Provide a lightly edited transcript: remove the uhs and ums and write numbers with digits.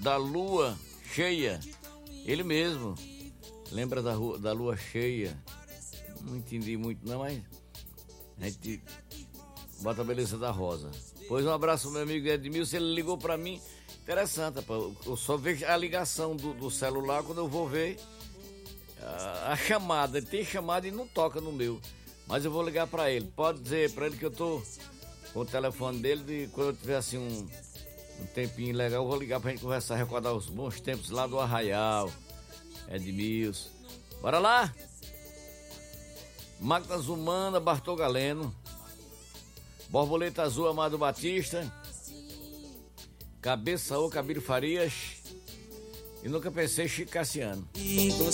da lua cheia. Ele mesmo. Lembra da lua cheia? Não entendi muito não, mas a gente bota a beleza da rosa. Pois um abraço, meu amigo Edmilson. Ele ligou pra mim. Interessante, rapaz. Eu só vejo a ligação do celular quando eu vou ver a chamada. Ele tem chamada e não toca no meu. Mas eu vou ligar pra ele. Pode dizer pra ele que eu tô com o telefone dele e quando eu tiver assim um tempinho legal, eu vou ligar pra gente conversar, recordar os bons tempos lá do Arraial. Edmilson. Bora lá? Máquinas Humanas, Bartol Galeno. Borboleta Azul, Amado Batista. Cabeça ou Cabílio Farias. E nunca pensei Chico Cassiano. E você